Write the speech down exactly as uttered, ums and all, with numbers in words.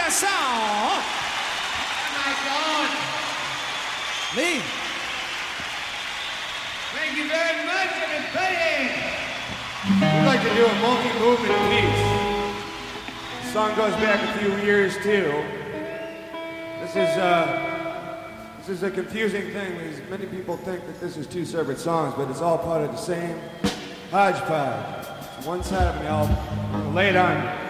coração. Oh my God. Lee. Thank you very much. I've been playing. We'd like to do a multi-movement piece. The song goes back a few years too. This is uh, this is a confusing thing because many people think that this is two separate songs, but it's all part of the same hodgepodge. It's one side of an album. Lay it on you.